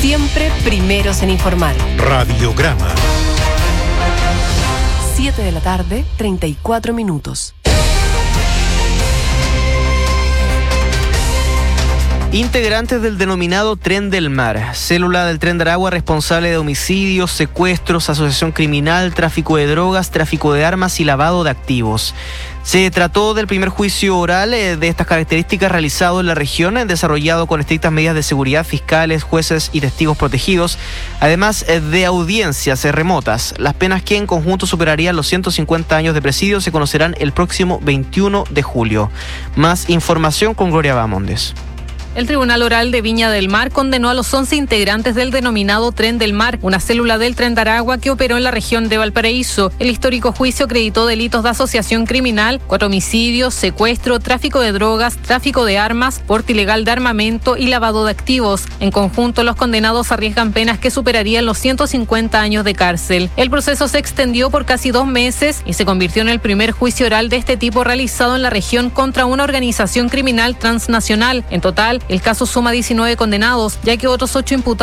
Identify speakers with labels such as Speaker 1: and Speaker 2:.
Speaker 1: Siempre primeros en informar.
Speaker 2: Radiograma.
Speaker 1: 7:34 PM.
Speaker 3: Integrantes del denominado Tren del Mar, célula del Tren de Aragua responsable de homicidios, secuestros, asociación criminal, tráfico de drogas, tráfico de armas y lavado de activos. Se trató del primer juicio oral de estas características realizado en la región, desarrollado con estrictas medidas de seguridad, fiscales, jueces y testigos protegidos, además de audiencias remotas. Las penas, que en conjunto superarían los 150 años de presidio, se conocerán el próximo 21 de julio. Más información con Gloria Bamondes.
Speaker 4: El Tribunal Oral de Viña del Mar condenó a los 11 integrantes del denominado Tren del Mar, una célula del Tren de Aragua que operó en la región de Valparaíso. El histórico juicio acreditó delitos de asociación criminal, 4 homicidios, secuestro, tráfico de drogas, tráfico de armas, porte ilegal de armamento y lavado de activos. En conjunto, los condenados arriesgan penas que superarían los 150 años de cárcel. El proceso se extendió por casi 2 meses y se convirtió en el primer juicio oral de este tipo realizado en la región contra una organización criminal transnacional. En total, el caso suma 19 condenados, ya que otros 8 imputados